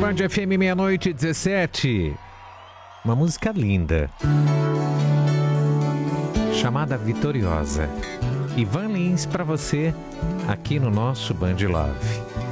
Band FM, meia-noite 17. Uma música linda, chamada Vitoriosa. Ivan Lins para você, aqui no nosso Band Love.